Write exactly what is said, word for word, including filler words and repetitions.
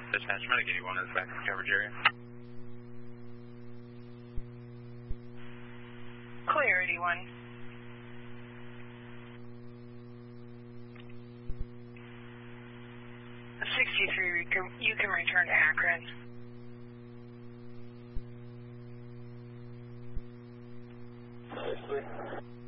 Dispatch, Medic eighty-one is back in coverage area. Clear eighty-one. sixty-three, you can, you can return to Akron. sixty-three.